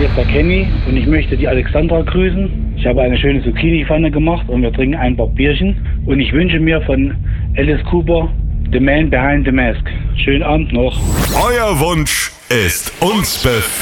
Hier ist der Kenny und ich möchte die Alexandra grüßen. Ich habe eine schöne Zucchini-Pfanne gemacht und wir trinken ein paar Bierchen. Und ich wünsche mir von Alice Cooper The Man Behind the Mask. Schönen Abend noch. Euer Wunsch ist uns Befehl.